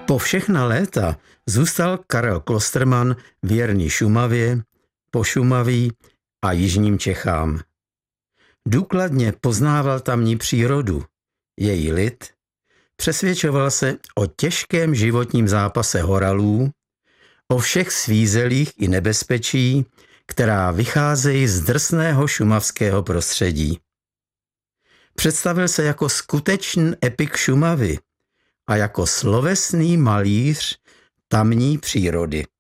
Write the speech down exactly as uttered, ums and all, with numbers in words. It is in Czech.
Po všechna léta zůstal Karel Klostermann věrný Šumavě, Pošumaví a jižním Čechám. Důkladně poznával tamní přírodu, její lid, přesvědčoval se o těžkém životním zápase horalů, o všech svízelích i nebezpečí, která vycházejí z drsného šumavského prostředí. Představil se jako skutečný epik Šumavy a jako slovesný malíř tamní přírody.